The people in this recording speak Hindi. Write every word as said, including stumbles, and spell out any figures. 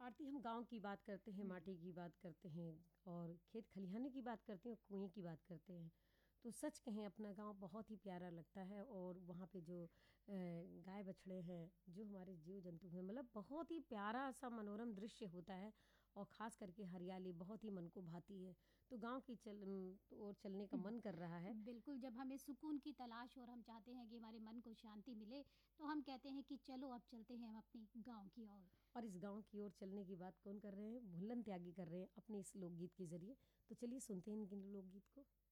आरती, हम गाँव की बात करते हैं, हुँ। माटी की बात करते हैं और खेत खलिहानी की बात करते हैं और कुएँ की बात करते हैं। तो सच कहें अपना गाँव बहुत ही प्यारा लगता है और वहाँ पे जो अ, गाय बछड़े हैं, जो हमारे जीव-जंतु हैं, मतलब बहुत ही प्यारा-सा मनोरम दृश्य होता है और ख़ास करके हरियाली बहुत ही मन को भाती है। तो गाँव की चल उम, ओर चलने का मन कर रहा है। बिल्कुल, जब हमें सुकून की तलाश और हम चाहते हैं कि हमारे मन को शांति मिले, तो हम कहते हैं कि चलो अब चलते हैं हम अपने गाँव की ओर। और इस गाँव की ओर चलने की बात कौन कर रहे हैं? भुल्लन त्यागी कर रहे हैं अपने इस लोकगीत के ज़रिए। तो चलिए सुनते हैं इनके लोकगीत को।